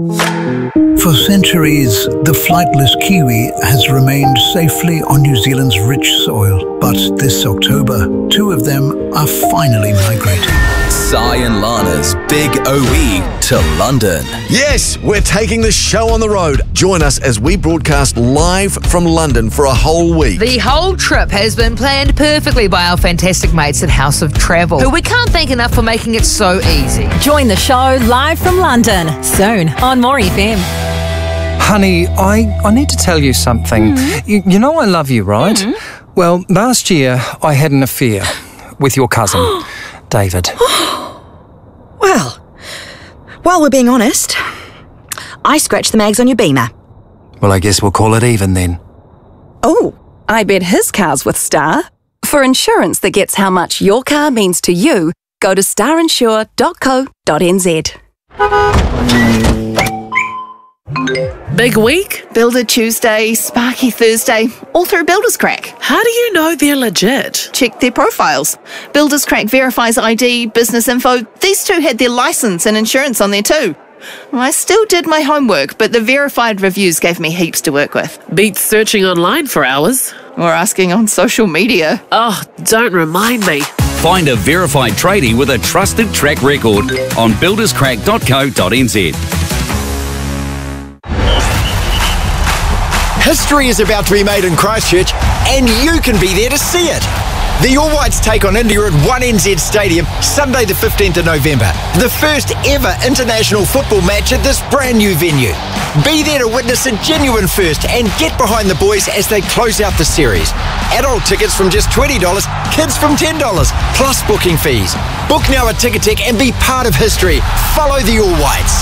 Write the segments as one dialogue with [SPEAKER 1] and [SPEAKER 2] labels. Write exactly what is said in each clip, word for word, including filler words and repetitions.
[SPEAKER 1] For centuries, the flightless kiwi has remained safely on New Zealand's rich soil. But this October, two of them are finally migrating.
[SPEAKER 2] Sai and Lana's Big O E to London.
[SPEAKER 3] Yes, we're taking the show on the road. Join us as we broadcast live from London for a whole week.
[SPEAKER 4] The whole trip has been planned perfectly by our fantastic mates at House of Travel, who we can't thank enough for making it so easy.
[SPEAKER 5] Join the show live from London, soon on More F M.
[SPEAKER 6] Honey, I, I need to tell you something.
[SPEAKER 5] Mm.
[SPEAKER 6] You, you know I love you, right?
[SPEAKER 5] Mm.
[SPEAKER 6] Well, last year I had an affair with your cousin, David.
[SPEAKER 7] Well, while we're being honest, I scratched the mags on your Beamer.
[SPEAKER 6] Well, I guess we'll call it even then.
[SPEAKER 5] Oh, I bet his car's with Star. For insurance that gets how much your car means to you, go to star insure dot co dot n z.
[SPEAKER 8] Big week, Builder Tuesday, Sparky Thursday, all through Builders Crack.
[SPEAKER 9] How do you know they're legit?
[SPEAKER 8] Check their profiles. Builders Crack verifies I D, business info. These two had their license and insurance on there too. I still did my homework, but the verified reviews gave me heaps to work with.
[SPEAKER 9] Beats searching online for hours.
[SPEAKER 8] Or asking on social media.
[SPEAKER 9] Oh, don't remind me.
[SPEAKER 10] Find a verified tradie with a trusted track record on builders crack dot co dot n z.
[SPEAKER 3] History is about to be made in Christchurch, and you can be there to see it. The All Whites take on India at one N Z Stadium Sunday the fifteenth of November. The first ever international football match at this brand new venue. Be there to witness a genuine first and get behind the boys as they close out the series. Adult tickets from just twenty dollars, kids from ten dollars, plus booking fees. Book now at Ticketek and be part of history. Follow the All Whites.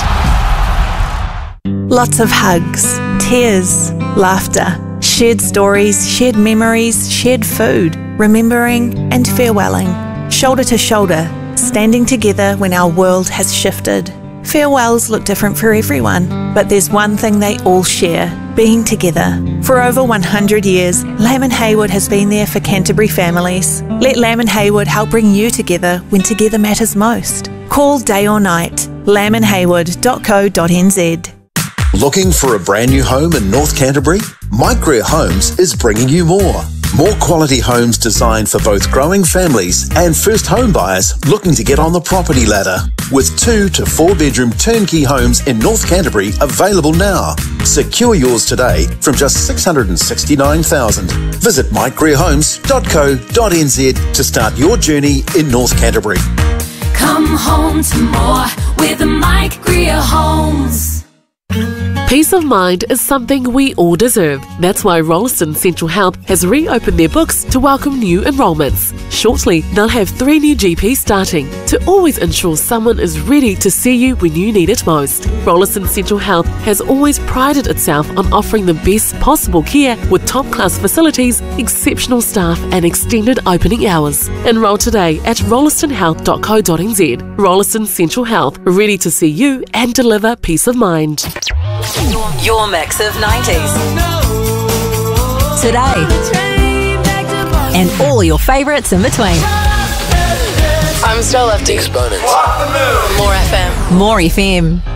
[SPEAKER 11] Lots of hugs, tears, laughter, shared stories, shared memories, shared food, remembering and farewelling. Shoulder to shoulder, standing together when our world has shifted. Farewells look different for everyone, but there's one thing they all share, being together. For over one hundred years, Lamb and Haywood has been there for Canterbury families. Let Lamb and Haywood help bring you together when together matters most. Call day or night, lamb and haywood dot co dot n z.
[SPEAKER 12] Looking for a brand new home in North Canterbury? Mike Greer Homes is bringing you more. More quality homes designed for both growing families and first home buyers looking to get on the property ladder. With two to four bedroom turnkey homes in North Canterbury available now. Secure yours today from just six hundred sixty-nine thousand dollars. Visit mike greer homes dot co dot n z to start your journey in North Canterbury.
[SPEAKER 13] Come home to more with Mike Greer Homes.
[SPEAKER 9] Peace of mind is something we all deserve. That's why Rolleston Central Health has reopened their books to welcome new enrolments. Shortly, they'll have three new G Ps starting to always ensure someone is ready to see you when you need it most. Rolleston Central Health has always prided itself on offering the best possible care with top-class facilities, exceptional staff and extended opening hours. Enroll today at rolleston health dot co dot n z. Rolleston Central Health, ready to see you and deliver peace of mind.
[SPEAKER 5] Your mix of nineties. Today. And all your favourites in between.
[SPEAKER 14] I'm still left Exponents. More F M.
[SPEAKER 5] More F M.